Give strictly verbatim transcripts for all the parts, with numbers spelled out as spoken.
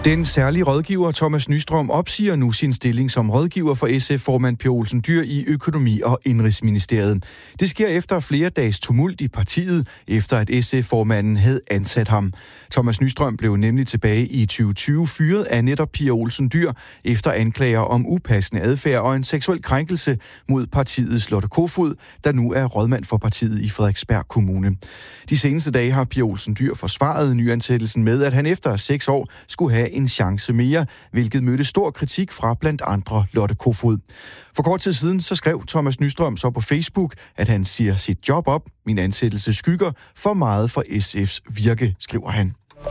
Den særlige rådgiver Thomas Nystrøm opsiger nu sin stilling som rådgiver for S F-formand Per Olsen Dyhr i Økonomi- og Indenrigsministeriet. Det sker efter flere dages tumult i partiet, efter at S F-formanden havde ansat ham. Thomas Nystrøm blev nemlig tilbage i tyve tyve fyret af netop Per Olsen Dyhr efter anklager om upassende adfærd og en seksuel krænkelse mod partiets Lotte Kofod, der nu er rådmand for partiet i Frederiksberg Kommune. De seneste dage har Per Olsen Dyhr forsvaret nyansættelsen med, at han efter seks år skulle have en chance mere, hvilket mødte stor kritik fra blandt andre Lotte Kofod. For kort tid siden så skrev Thomas Nystrøm så på Facebook, at han siger sit job op. Min ansættelse skygger for meget for S F's virke, skriver han.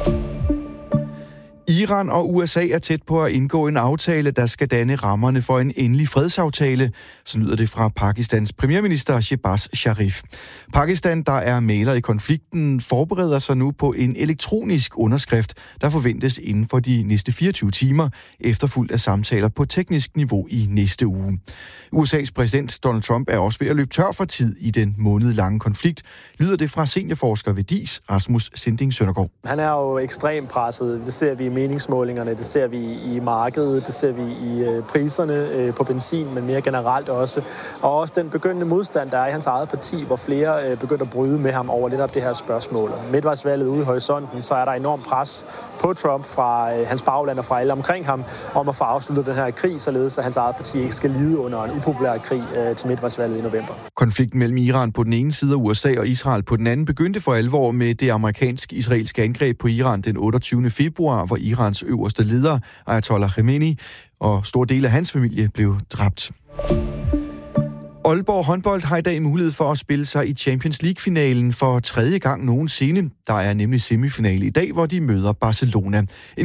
Iran og U S A er tæt på at indgå en aftale, der skal danne rammerne for en endelig fredsaftale. Så lyder det fra Pakistans premierminister Shehbaz Sharif. Pakistan, der er mægler i konflikten, forbereder sig nu på en elektronisk underskrift, der forventes inden for de næste fireogtyve timer, efterfulgt af samtaler på teknisk niveau i næste uge. U S A's præsident Donald Trump er også ved at løbe tør for tid i den månedlange konflikt, lyder det fra seniorforsker ved D I S, Rasmus Sinding Søndergaard. Han er jo ekstremt presset. Det ser vi i meningsmålingerne, det ser vi i markedet, det ser vi i priserne på benzin, men mere generelt også. Og også den begyndende modstand, der er i hans eget parti, hvor flere begynder at bryde med ham over netop det her spørgsmål. Midtvejsvalget ude i horisonten, så er der enormt pres på Trump fra hans bagland og fra alle omkring ham, om at få afsluttet den her krig, således at hans eget parti ikke skal lide under en upopulær krig til midtvejsvalget i november. Konflikten mellem Iran på den ene side af U S A og Israel på den anden begyndte for alvor med det amerikansk-israelske angreb på Iran den otteogtyvende februar, hvor Irans øverste leder, Ayatollah Khamenei, og store dele af hans familie blev dræbt. Aalborg håndbold har i dag mulighed for at spille sig i Champions League-finalen for tredje gang nogensinde. Der er nemlig semifinale i dag, hvor de møder Barcelona. En